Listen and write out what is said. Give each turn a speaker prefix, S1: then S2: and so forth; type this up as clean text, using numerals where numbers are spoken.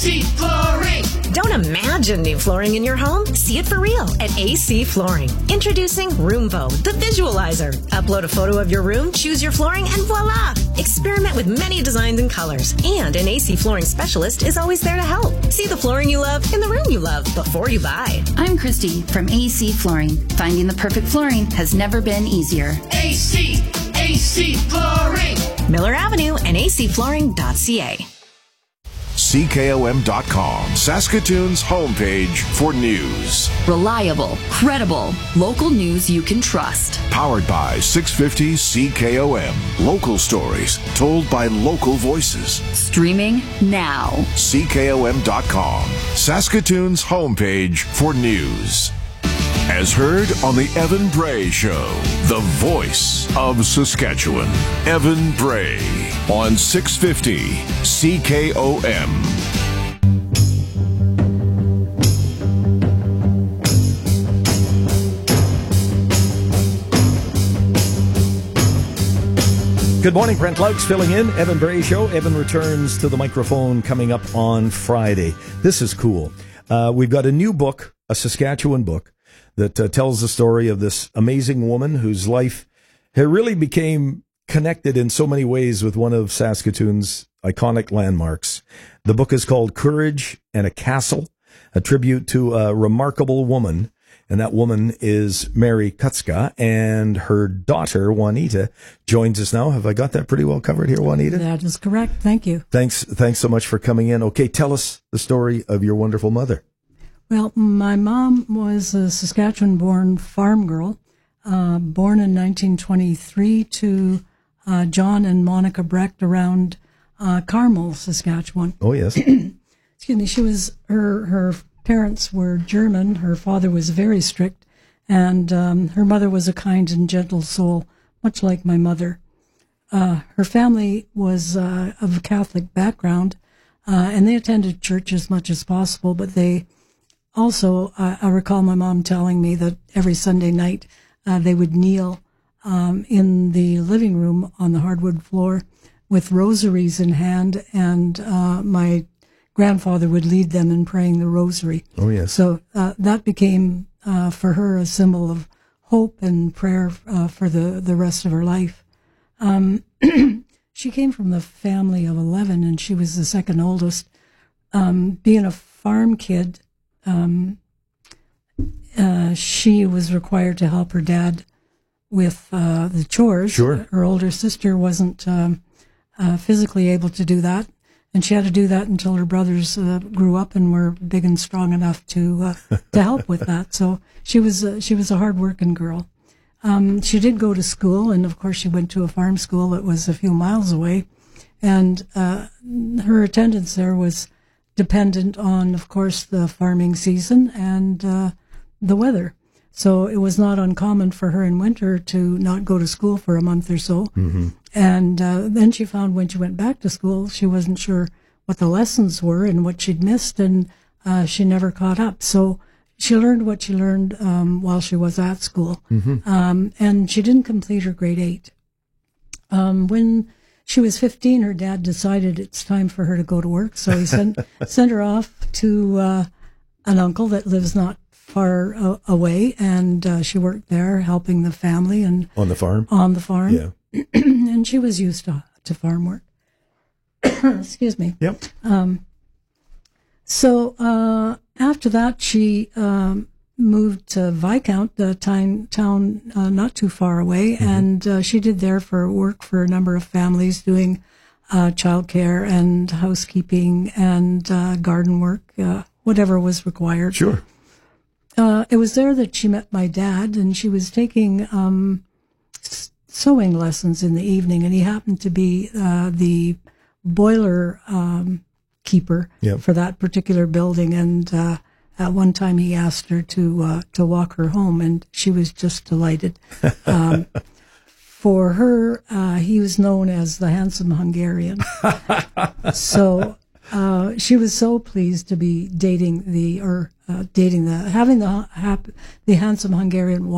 S1: AC Flooring.
S2: Don't imagine new flooring in your home. See it for real at AC Flooring. Introducing Roomvo, the visualizer. Upload a photo of your room, choose your flooring, and voila! Experiment with many designs and colors. And an AC Flooring specialist is always there to help. See the flooring you love in the room you love before you buy.
S3: I'm Christy from AC Flooring. Finding the perfect flooring has never been easier.
S1: AC Flooring.
S2: Miller Avenue and acflooring.ca.
S4: CKOM.com, Saskatoon's homepage for news.
S3: Reliable, credible, local news you can trust.
S4: Powered by 650 CKOM. Local stories told by local voices.
S3: Streaming now.
S4: CKOM.com, Saskatoon's homepage for news. As heard on the Evan Bray Show, the voice of Saskatchewan. Evan Bray on 650 CKOM.
S5: Good morning, Brent Laux filling in. Evan Bray Show. Evan returns to the microphone coming up on Friday. This is cool. We've got a new book, a Saskatchewan book, that tells the story of this amazing woman whose life really became connected in so many ways with one of Saskatoon's iconic landmarks. The book is called Courage and a Castle, a tribute to a remarkable woman. And that woman is Mary Kutska, and her daughter, Juanita, joins us now. Have I got that pretty well covered here, Juanita?
S6: That is correct. Thank you.
S5: Thanks so much for coming in. Okay, tell us the story of your wonderful mother.
S6: Well, my mom was a Saskatchewan-born farm girl, born in 1923 to John and Monica Brecht around Carmel, Saskatchewan.
S5: Oh, yes.
S6: Excuse me. She was her parents were German. Her father was very strict, and her mother was a kind and gentle soul, much like my mother. Her family was of a Catholic background, and they attended church as much as possible, but they also, I recall my mom telling me that every Sunday night they would kneel in the living room on the hardwood floor with rosaries in hand, and my grandfather would lead them in praying the rosary.
S5: Oh, yes.
S6: So that became for her a symbol of hope and prayer for the rest of her life. She came from the family of 11, and she was the second oldest. Being a farm kid, she was required to help her dad with the chores.
S5: Sure.
S6: Her older sister wasn't physically able to do that, and she had to do that until her brothers grew up and were big and strong enough to help with that. So she was a hard-working girl. She did go to school, and of course she went to a farm school that was a few miles away, and her attendance there was dependent on, of course, the farming season and the weather. So it was not uncommon for her in winter to not go to school for a month or so. Mm-hmm. And then she found when she went back to school, she wasn't sure what the lessons were and what she'd missed, and she never caught up. So she learned what she learned while she was at school. Mm-hmm. And she didn't complete her grade 8. When she was 15, her dad decided it's time for her to go to work, so he sent her off to an uncle that lives not far away, and she worked there helping the family and
S5: on the farm.
S6: Yeah. And she was used to farm work. Excuse me.
S5: Yep.
S6: So after that, she moved to Viscount, the town not too far away, mm-hmm. and she did there for work for a number of families, doing childcare and housekeeping and garden work, whatever was required.
S5: Sure.
S6: It was there that she met my dad, and she was taking sewing lessons in the evening, and he happened to be the boiler keeper for that particular building, and at one time he asked her to walk her home, and she was just delighted. For her, he was known as the handsome Hungarian. So she was so pleased to be having the handsome Hungarian